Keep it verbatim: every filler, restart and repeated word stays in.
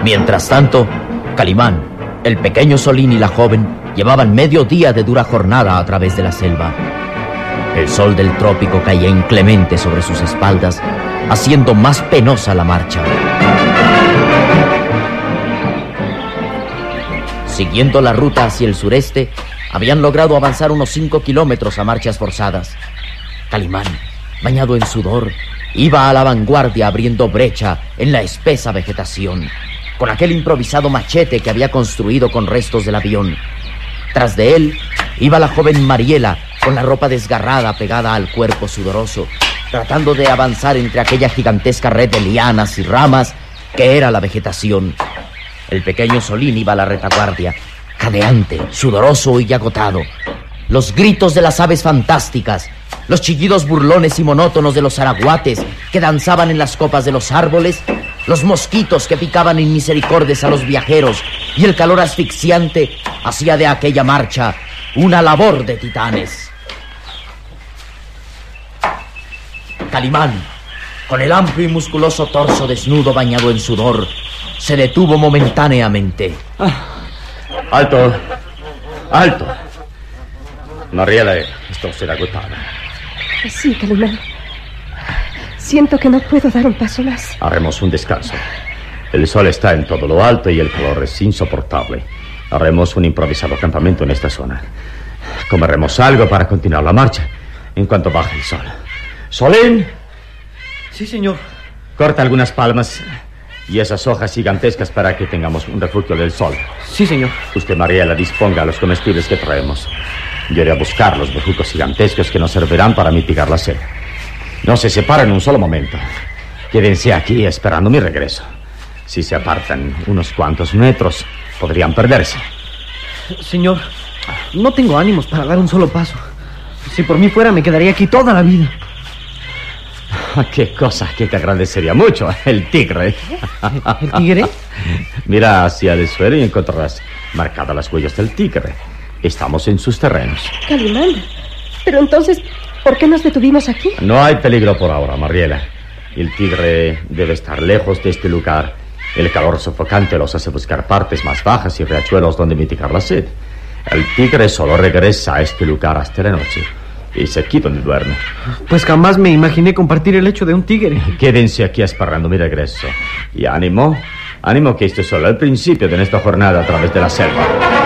Mientras tanto, Calimán, el pequeño Solín y la joven llevaban medio día de dura jornada a través de la selva. El sol del trópico caía inclemente sobre sus espaldas, haciendo más penosa la marcha. Siguiendo la ruta hacia el sureste, habían logrado avanzar unos cinco kilómetros a marchas forzadas. Calimán, bañado en sudor, iba a la vanguardia abriendo brecha en la espesa vegetación, con aquel improvisado machete que había construido con restos del avión. Tras de él iba la joven Mariela, con la ropa desgarrada pegada al cuerpo sudoroso, tratando de avanzar entre aquella gigantesca red de lianas y ramas que era la vegetación. El pequeño Solín iba a la retaguardia, jadeante, sudoroso y agotado. Los gritos de las aves fantásticas, los chillidos burlones y monótonos de los araguates que danzaban en las copas de los árboles, los mosquitos que picaban inmisericordes a los viajeros y el calor asfixiante hacía de aquella marcha una labor de titanes. Calimán, con el amplio y musculoso torso desnudo bañado en sudor, se detuvo momentáneamente. Ah, alto, alto. Mariela, esto será agotada. Sí, Calimán. Siento que no puedo dar un paso más. Haremos un descanso. El sol está en todo lo alto y el calor es insoportable. Haremos un improvisado campamento en esta zona. Comeremos algo para continuar la marcha en cuanto baje el sol. ¡Solín! Sí, señor. Corta algunas palmas y esas hojas gigantescas para que tengamos un refugio del sol. Sí, señor. Usted, Mariela, disponga los comestibles que traemos. Yo iré a buscar los bejucos gigantescos que nos servirán para mitigar la sed. No se separen un solo momento. Quédense aquí esperando mi regreso. Si se apartan unos cuantos metros, podrían perderse. Señor, no tengo ánimos para dar un solo paso. Si por mí fuera, me quedaría aquí toda la vida. Qué cosa que te agradecería mucho, el tigre. ¿El tigre? Mira hacia el suelo y encontrarás marcadas las huellas del tigre. Estamos en sus terrenos. Calimán, pero entonces, ¿por qué nos detuvimos aquí? No hay peligro por ahora, Mariela. El tigre debe estar lejos de este lugar. El calor sofocante los hace buscar partes más bajas y riachuelos donde mitigar la sed. El tigre solo regresa a este lugar hasta la noche. Y es aquí donde duerme. Pues jamás me imaginé compartir el lecho de un tigre. Quédense aquí esperando mi regreso. Y ánimo, ánimo que esto es solo el principio de nuestra jornada a través de la selva.